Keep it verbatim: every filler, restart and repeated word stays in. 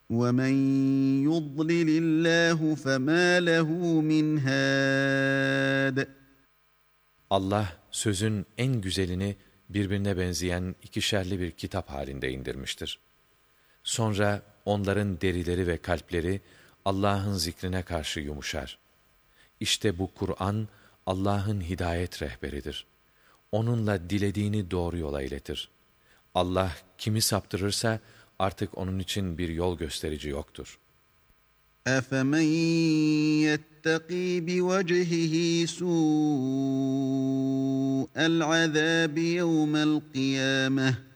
وَمَنْ يُضْلِلِ اللّٰهُ فَمَا لَهُ مِنْ هَادٍ Allah sözün en güzelini birbirine benzeyen ikişerli bir kitap halinde indirmiştir. Sonra onların derileri ve kalpleri Allah'ın zikrine karşı yumuşar. İşte bu Kur'an Allah'ın hidayet rehberidir. Onunla dilediğini doğru yola iletir. Allah kimi saptırırsa artık onun için bir yol gösterici yoktur. أَفَمَنْ يَتَّقِي بِوَجْهِهِ سُوءَ الْعَذَابِ يَوْمَ الْقِيَامَةِ